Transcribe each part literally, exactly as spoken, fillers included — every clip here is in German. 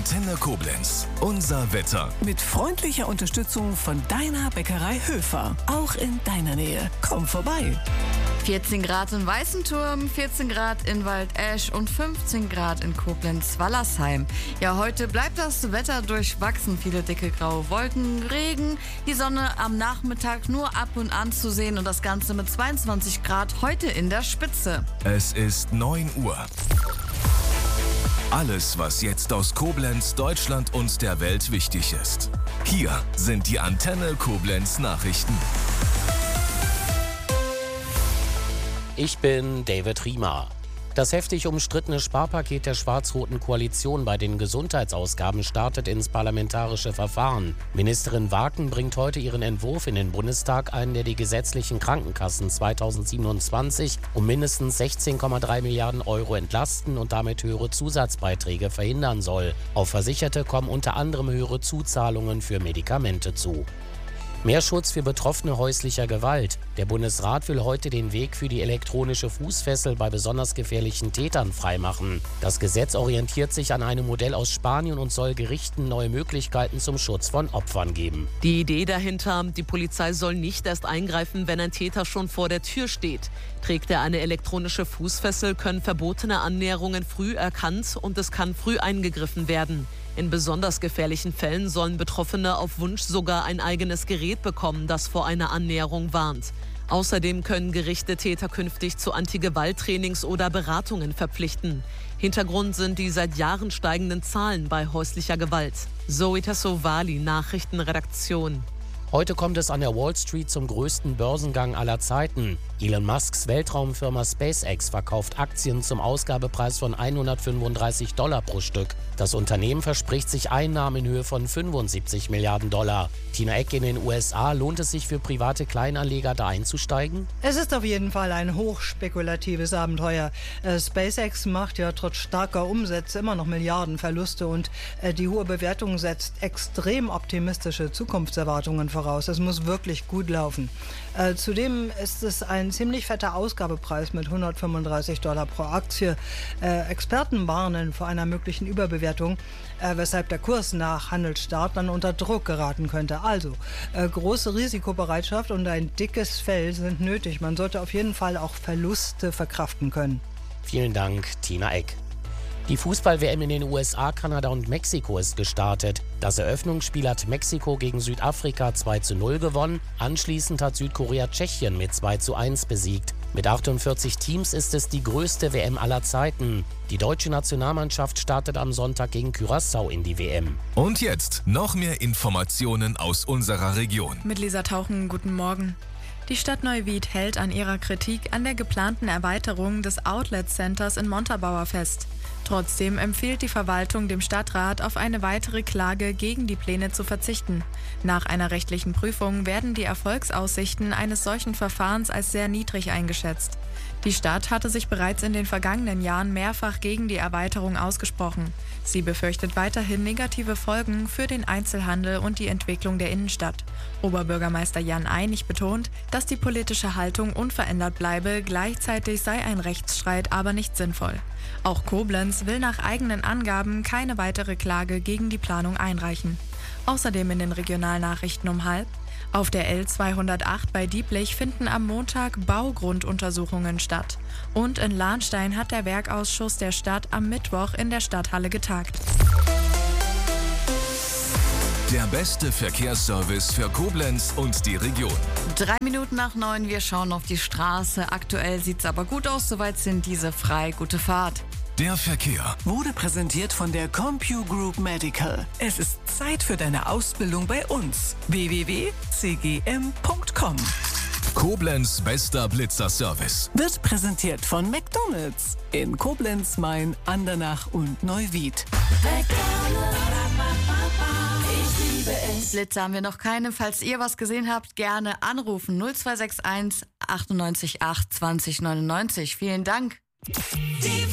Antenne Koblenz. Unser Wetter. Mit freundlicher Unterstützung von deiner Bäckerei Höfer. Auch in deiner Nähe. Komm vorbei. vierzehn Grad in Weißenturm, vierzehn Grad in Waldesch und fünfzehn Grad in Koblenz-Wallersheim. Ja, heute bleibt das Wetter durchwachsen. Viele dicke graue Wolken, Regen, die Sonne am Nachmittag nur ab und an zu sehen und das Ganze mit zweiundzwanzig Grad heute in der Spitze. Es ist neun Uhr. Alles, was jetzt aus Koblenz, Deutschland und der Welt wichtig ist. Hier sind die Antenne Koblenz Nachrichten. Ich bin David Riemer. Das heftig umstrittene Sparpaket der schwarz-roten Koalition bei den Gesundheitsausgaben startet ins parlamentarische Verfahren. Ministerin Waken bringt heute ihren Entwurf in den Bundestag ein, der die gesetzlichen Krankenkassen zweitausendsiebenundzwanzig um mindestens sechzehn Komma drei Milliarden Euro entlasten und damit höhere Zusatzbeiträge verhindern soll. Auf Versicherte kommen unter anderem höhere Zuzahlungen für Medikamente zu. Mehr Schutz für Betroffene häuslicher Gewalt. Der Bundesrat will heute den Weg für die elektronische Fußfessel bei besonders gefährlichen Tätern freimachen. Das Gesetz orientiert sich an einem Modell aus Spanien und soll Gerichten neue Möglichkeiten zum Schutz von Opfern geben. Die Idee dahinter, die Polizei soll nicht erst eingreifen, wenn ein Täter schon vor der Tür steht. Trägt er eine elektronische Fußfessel, können verbotene Annäherungen früh erkannt und es kann früh eingegriffen werden. In besonders gefährlichen Fällen sollen Betroffene auf Wunsch sogar ein eigenes Gerät bekommen, das vor einer Annäherung warnt. Außerdem können Gerichte Täter künftig zu Anti-Gewalt-Trainings oder Beratungen verpflichten. Hintergrund sind die seit Jahren steigenden Zahlen bei häuslicher Gewalt. Zoe Tassovali, Nachrichtenredaktion. Heute kommt es an der Wall Street zum größten Börsengang aller Zeiten. Elon Musks Weltraumfirma SpaceX verkauft Aktien zum Ausgabepreis von hundertfünfunddreißig Dollar pro Stück. Das Unternehmen verspricht sich Einnahmen in Höhe von fünfundsiebzig Milliarden Dollar. Tina Eck, in den U S A, lohnt es sich für private Kleinanleger da einzusteigen? Es ist auf jeden Fall ein hochspekulatives Abenteuer. Äh, SpaceX macht ja trotz starker Umsätze immer noch Milliardenverluste und äh, die hohe Bewertung setzt extrem optimistische Zukunftserwartungen voraus. Es muss wirklich gut laufen. Äh, zudem ist es ein ziemlich fetter Ausgabepreis mit hundertfünfunddreißig Dollar pro Aktie. Äh, Experten warnen vor einer möglichen Überbewertung, äh, weshalb der Kurs nach Handelsstart dann unter Druck geraten könnte. Also, äh, große Risikobereitschaft und ein dickes Fell sind nötig. Man sollte auf jeden Fall auch Verluste verkraften können. Vielen Dank, Tina Eck. Die Fußball-W M in den U S A, Kanada und Mexiko ist gestartet. Das Eröffnungsspiel hat Mexiko gegen Südafrika zwei zu null gewonnen. Anschließend hat Südkorea Tschechien mit zwei zu eins besiegt. Mit achtundvierzig Teams ist es die größte W M aller Zeiten. Die deutsche Nationalmannschaft startet am Sonntag gegen Curaçao in die W M. Und jetzt noch mehr Informationen aus unserer Region. Mit Lisa Tauchen, guten Morgen. Die Stadt Neuwied hält an ihrer Kritik an der geplanten Erweiterung des Outlet Centers in Montabaur fest. Trotzdem empfiehlt die Verwaltung dem Stadtrat, auf eine weitere Klage gegen die Pläne zu verzichten. Nach einer rechtlichen Prüfung werden die Erfolgsaussichten eines solchen Verfahrens als sehr niedrig eingeschätzt. Die Stadt hatte sich bereits in den vergangenen Jahren mehrfach gegen die Erweiterung ausgesprochen. Sie befürchtet weiterhin negative Folgen für den Einzelhandel und die Entwicklung der Innenstadt. Oberbürgermeister Jan Einig betont, dass die politische Haltung unverändert bleibe, gleichzeitig sei ein Rechtsstreit aber nicht sinnvoll. Auch Koblenz will nach eigenen Angaben keine weitere Klage gegen die Planung einreichen. Außerdem in den Regionalnachrichten um halb: Auf der L zweihundertacht bei Dieblich finden am Montag Baugrunduntersuchungen statt. Und in Lahnstein hat der Werkausschuss der Stadt am Mittwoch in der Stadthalle getagt. Der beste Verkehrsservice für Koblenz und die Region. Drei Minuten nach neun, wir schauen auf die Straße. Aktuell sieht es aber gut aus, soweit sind diese frei. Gute Fahrt. Der Verkehr Wurde präsentiert von der CompuGroup Medical. Es ist Zeit für deine Ausbildung bei uns. w w w punkt c g m punkt com. Koblenz bester Blitzerservice. Wird präsentiert von McDonald's in Koblenz, Main, Andernach und Neuwied. Blitzer haben wir noch keine. Falls ihr was gesehen habt, gerne anrufen. null zwei sechs eins achtundneunzig acht zwanzig neunundneunzig. Vielen Dank. Die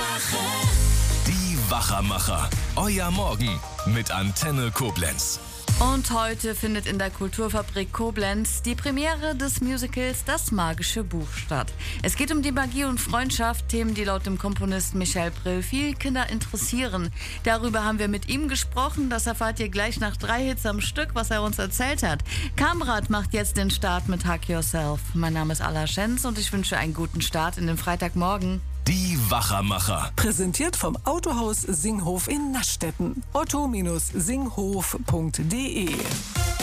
Wachermacher. Die Wachermacher. Euer Morgen mit Antenne Koblenz. Und heute findet in der Kulturfabrik Koblenz die Premiere des Musicals Das magische Buch statt. Es geht um die Magie und Freundschaft, Themen, die laut dem Komponisten Michel Brill viel Kinder interessieren. Darüber haben wir mit ihm gesprochen. Das erfahrt ihr gleich nach drei Hits am Stück, was er uns erzählt hat. Kamrat macht jetzt den Start mit Hug Yourself. Mein Name ist Alla Schenz und ich wünsche einen guten Start in den Freitagmorgen. Die Wachermacher. Präsentiert vom Autohaus Singhof in Naschdetten. otto Bindestrich singhof punkt de